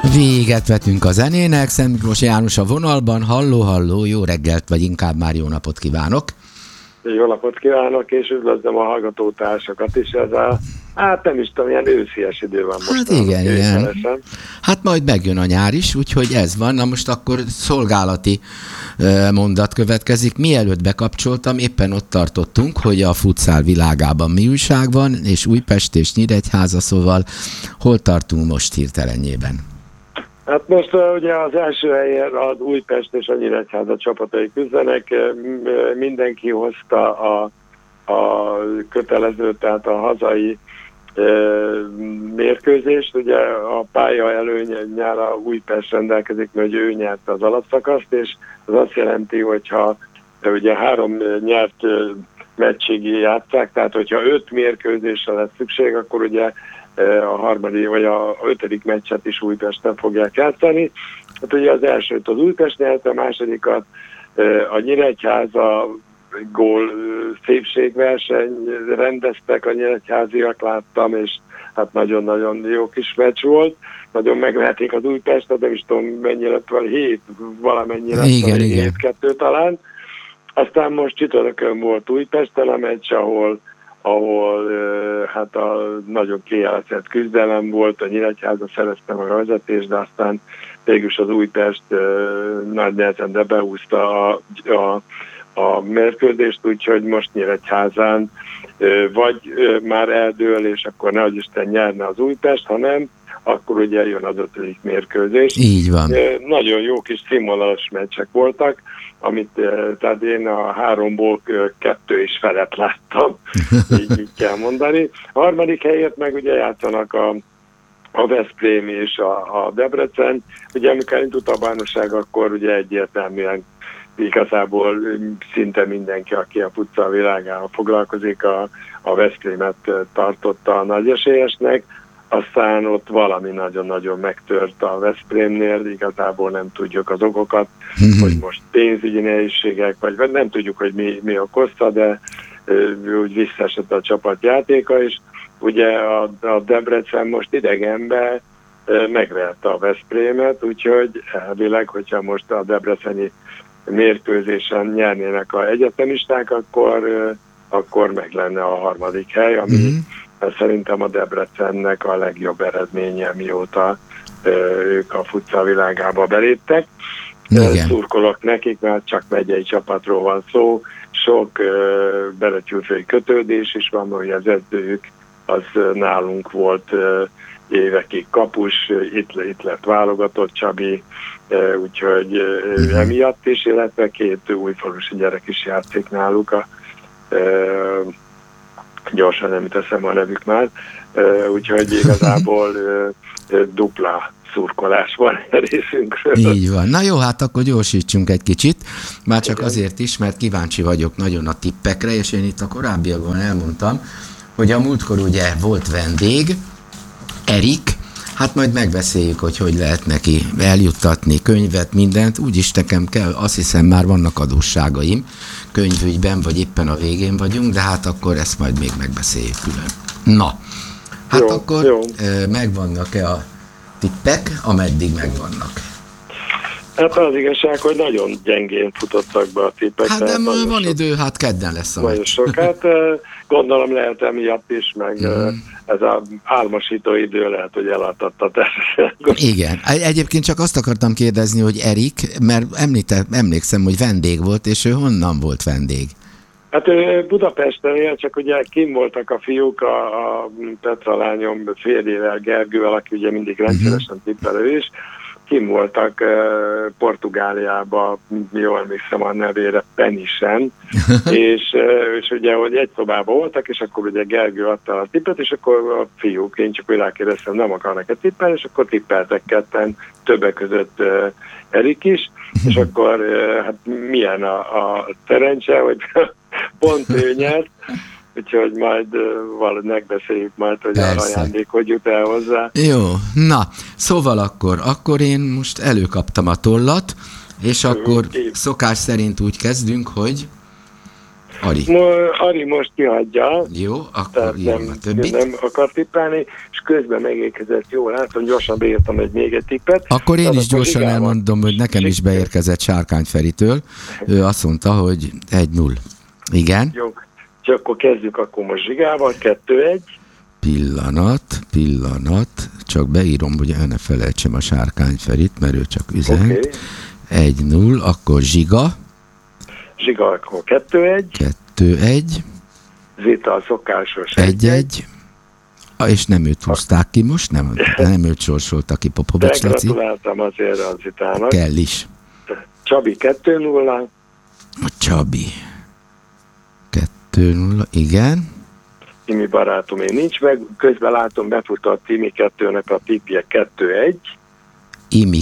Véget vetünk a zenének, Szent Miklós János a vonalban, halló, jó reggelt, vagy inkább már jó napot kívánok. Jó napot kívánok, és üdvözlöm a hallgatótársakat is. Ez nem is tudom, ilyen őszies idő van most. Hát igen. Hát majd megjön a nyár is, úgyhogy ez van. Na most akkor szolgálati mondat következik. Mielőtt bekapcsoltam, éppen ott tartottunk, hogy a futszál világában mi újság van, és Újpest és Nyíregyháza, szóval hol tartunk most hirtelenjében? Hát most ugye az első helyen az Újpest és a Nyíregyháza csapatai küzdenek. Mindenki hozta a kötelező, tehát a hazai mérkőzést. Ugye a pálya előnnyel a Újpest rendelkezik, mert ő nyerte az alapszakaszt, és az azt jelenti, hogyha ugye 3 nyert meccsig játsszák, tehát hogyha 5 mérkőzésre lesz szükség, akkor ugye a harmadik vagy a 5. meccset is Újpesten fogják játszani. Hát ugye az elsőt az Újpest nyerte, a másodikat a Nyíregyháza gól szépségverseny rendeztek, a nyíregyháziak láttam, és hát nagyon-nagyon jó kis meccs volt. Nagyon megvehetik az Újpestet, nem is tudom mennyire, 7 valamennyire, 7-2 talán. Aztán most csütörtökön volt Újpesten a meccs, ahol hát a nagyon kijelentett küzdelem volt, a Nyíregyháza szerezte meg a vezetést, de aztán végül az Újpest nagy nehezen, de behúzta a mérkőzést, úgyhogy most Nyíregyházán vagy már eldől, és akkor nehogy Isten nyerne az Újpest, hanem akkor ugye jön az 5. mérkőzés. Így van. Nagyon jó kis színvonalas meccsek voltak, tehát én a 3-ból 2 is felett láttam, így kell mondani. A harmadik helyért meg ugye játszanak a Veszprém és a Debrecen. Ugye amikor indult a bajnokság, akkor ugye egyértelműen igazából szinte mindenki, aki a futsal világával foglalkozik, a Veszprémet tartotta a nagy esélyesnek. Aztán ott valami nagyon-nagyon megtört a Veszprémnél, igazából nem tudjuk az okokat, hogy most pénzügyi nehézségek, vagy nem tudjuk, hogy mi okozta, de úgy visszaesett a csapatjátéka, és ugye a Debrecen most idegenben megverte a Veszprémet, úgyhogy elvileg, hogyha most a debreceni mérkőzésen nyernének az egyetemisták, akkor meg lenne a harmadik hely, ami szerintem a Debrecennek a legjobb eredménye, mióta ők a futsal világába beléptek. Szurkolok nekik, mert csak megyei csapatról van szó, sok beletyúlfői kötődés is van, hogy az edzőjük az nálunk volt évekig kapus, itt lett válogatott Csabi, úgyhogy emiatt is, illetve 2 újfalusi gyerek is játszik náluk, gyorsan nem teszem a nevük már, úgyhogy igazából dupla szurkolás van részünkről. Így van. Na jó, hát akkor gyorsítsunk egy kicsit, már csak azért is, mert kíváncsi vagyok nagyon a tippekre, és én itt a korábbiakban elmondtam, hogy a múltkor ugye volt vendég, Erik, hát majd megbeszéljük, hogy lehet neki eljuttatni könyvet, mindent, úgyis nekem kell, azt hiszem már vannak adósságaim könyvügyben, vagy éppen a végén vagyunk, de hát akkor ezt majd még megbeszéljük külön. Na, hát jó, akkor jó. Megvannak-e a tippek, ameddig megvannak? Hát az igazság, hogy nagyon gyengén futottak be a tippek. Hát nem van idő, hát kedden lesz a meccs. Hát gondolom lehet emiatt is, meg ez az álmosító idő lehet, hogy eladtatta a társaságot. Igen. Egyébként csak azt akartam kérdezni, hogy Erik, mert emlékszem, hogy vendég volt, és ő honnan volt vendég? Hát ő Budapesten él, csak ugye kim voltak a fiúk, a Petra lányom férjével, Gergővel, aki ugye mindig rendszeresen tippelő is, kim voltak Portugáliában, jól emlékszem a nevére, Penisen, és ugye, hogy egy szobában voltak, és akkor ugye Gergő adta a tippet, és akkor a fiúk, én csak úgy rákérdeztem, nem akarnak-e tippelni, és akkor tippeltek ketten, többek között Erik is, és akkor hát milyen a szerencse, hogy pont ő nyert, úgyhogy majd valahogy megbeszéljük majd, hogy persze. A ajándék hogy jut el hozzá. Jó, na, szóval akkor én most előkaptam a tollat, és akkor szokás szerint úgy kezdünk, hogy Ari. Ari most kihagyja. Jó, akkor írom a többit. Nem akar tippelni, és közben megérkezett, jól látom, gyorsan beírtam még egy tippet. Akkor én is gyorsan Zsigával. elmondom, hogy nekem is beérkezett Sárkány Feritől. Ő azt mondta, hogy 1-0. Igen. Jó, csak akkor kezdjük akkor most Zsigával, 2-1. Pillanat, csak beírom, hogy el ne felejtsem a Sárkány Ferit, mert ő csak üzent. Okay. 1-0, akkor Zsiga. Zsiga akkor 2-1. 2-1. Zita a szokásos 1-1. És nem őt húzták ki most, nem őt sorsolta ki Popovics Laci. Gratuláltam azért a Zitának. Kell is. Csabi 2-0. A Csabi. 2-0, igen. Imi barátom én nincs meg, közben látom befutott Imi 2-nek a tippje 2-1. Imi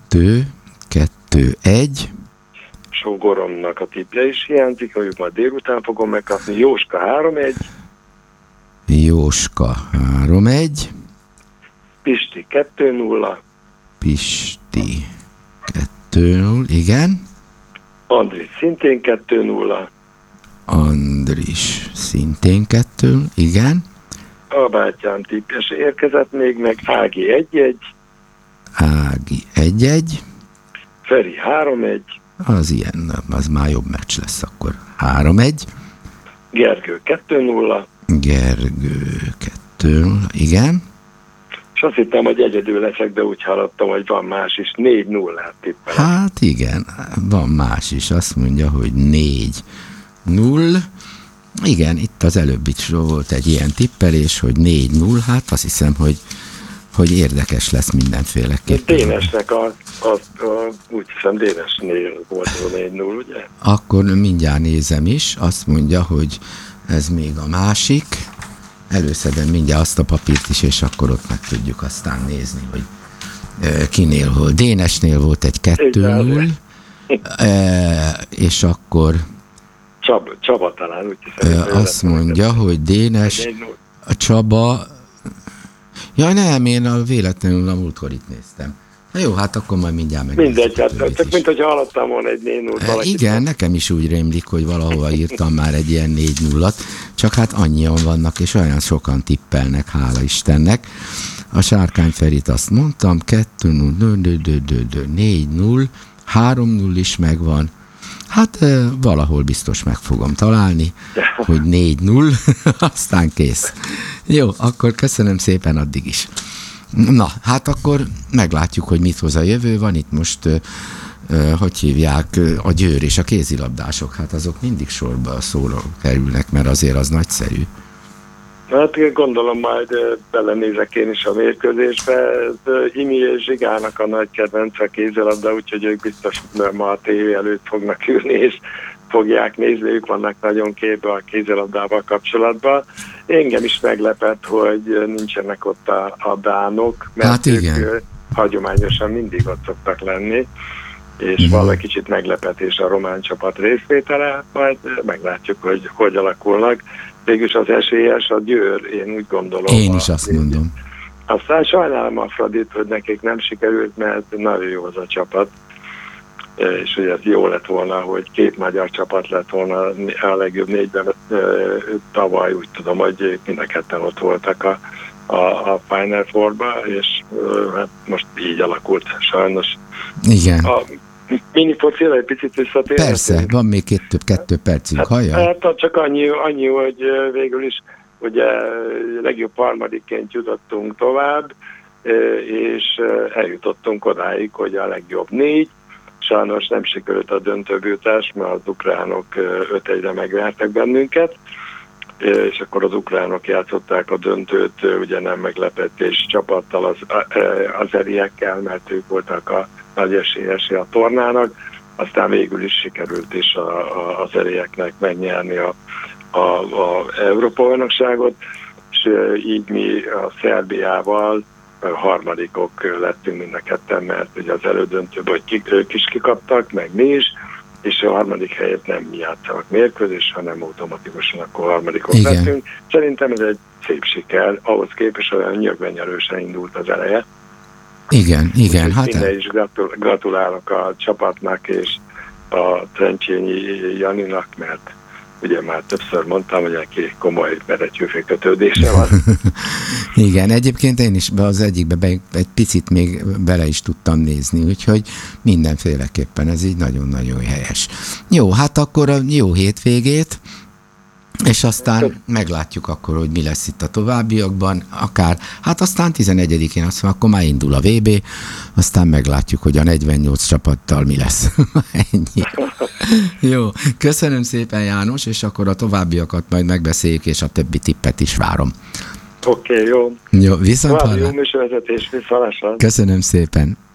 2-1. Sógoromnak a tippje is hiányzik, hogy majd délután fogom megkapni. Jóska 3-1. Jóska 3-1. Pisti 2-0. Pisti 2-0, igen. Andris szintén 2-0. Andris szintén 2, igen. A bátyám tippjes érkezett még, meg Ági 1-1. Ági 1-1. Feri 3-1. Az ilyen, az már jobb meccs lesz akkor. 3-1. Gergő 2-0. Gergő 2-0, igen. És azt hittem, hogy egyedül leszek, de úgy hallottam, hogy van más is. 4-0-át tippelek. Hát igen, van más is. Azt mondja, hogy 4-0. Igen, itt az előbb is volt egy ilyen tippelés, hogy 4-0. Hát azt hiszem, hogy érdekes lesz mindenféleképpen. Dénesnek úgy hiszem Dénesnél volt a 4-0, ugye? Akkor mindjárt nézem is. Azt mondja, hogy ez még a másik. Előszedem mindjárt azt a papírt is, és akkor ott meg tudjuk aztán nézni, hogy kinél hol. Dénesnél volt egy 2-0, és akkor Csaba talán, úgy hiszem. azt mondja, hogy Dénes, a Csaba, jaj nem, én véletlenül a múltkor itt néztem. Na jó, hát akkor majd mindjárt meg. Mindegy, hát csak mint hogy hallottam volna egy 4-0 valaki. Igen, nekem is úgy rémlik, hogy valahova írtam már egy ilyen 4-0-at, csak hát annyian vannak, és olyan sokan tippelnek, hála Istennek. A Sárkány Ferit azt mondtam, 2-0, 4-0, 3-0 is megvan. Hát valahol biztos meg fogom találni, hogy 4-0, aztán kész. Jó, akkor köszönöm szépen addig is. Na, hát akkor meglátjuk, hogy mit hoz a jövő. Van itt most, hogy hívják, a Győr és a kézilabdások. Hát azok mindig sorba szóra kerülnek, mert azért az nagyszerű. Hát gondolom majd belenézek én is a mérkőzésbe. Imi és Zsigának a nagy kedvence a kézilabda, úgyhogy ők biztos ma a tévé előtt fognak ülni, és fogják nézni, ők vannak nagyon képbe a kézilabdával kapcsolatban. Engem is meglepett, hogy nincsenek ott a dánok, mert hát ők hagyományosan mindig ott szoktak lenni, és valami kicsit meglepetés a román csapat részvétele, majd meglátjuk, hogy alakulnak. Végülis az esélyes a Győr, én úgy gondolom. Én is azt mondom. Aztán sajnálom a Fradit, hogy nekik nem sikerült, mert nagyon jó az a csapat. És hogy ez jó lett volna, hogy két magyar csapat lett volna a legjobb négyben. Tavaly úgy tudom, hogy mind a ketten ott voltak a Final Four-ba, és hát most így alakult sajnos. Igen. A minifocira egy picit visszatérhetünk. Persze, van még kettő percünk, hallja? Hát csak annyi, hogy végül is ugye legjobb harmadikként jutottunk tovább, és eljutottunk odáig, hogy a legjobb 4. Sajnos nem sikerült a döntőbjutás, mert az ukránok 5-1-re megvertek bennünket, és akkor az ukránok játszották a döntőt, ugye nem meglepetés csapattal, az eriekkel, mert ők voltak a nagy esélyesi a tornának, aztán végül is sikerült is az erieknek megnyerni a Európa-bajnokságot, és így mi a Szerbiával harmadikok lettünk mind a ketten, mert ugye az elődöntőből ők is kikaptak, meg mi is, és a harmadik helyet nem mi játszanak mérkőzés, hanem automatikusan akkor harmadikok lettünk. Szerintem ez egy szép siker, ahhoz képest olyan nyögvenyelősen indult az eleje. Igen. Hát innen is gratulálok a csapatnak és a Trencsényi Janinak, mert ugye már többször mondtam, hogy neki komoly Beretyőfé kötődése van. Igen, egyébként én is az egyikbe egy picit még bele is tudtam nézni, úgyhogy mindenféleképpen ez így nagyon-nagyon helyes. Jó, hát akkor jó hétvégét, és aztán meglátjuk akkor, hogy mi lesz itt a továbbiakban, akár, hát aztán 11-én azt mondom, akkor már indul a VB, aztán meglátjuk, hogy a 48 csapattal mi lesz. Ennyi. Jó, köszönöm szépen, János, és akkor a továbbiakat majd megbeszéljük, és a többi tippet is várom. Oké, jó. Jó, viszont jó műsorvezetés, viszontlátásra. Köszönöm szépen.